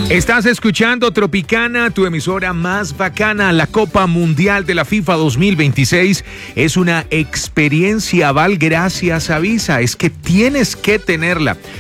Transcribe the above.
Estás escuchando Tropicana, tu emisora más bacana. La Copa Mundial de la FIFA 2026 es una experiencia, Val, gracias a Visa. Es que tienes que tenerla.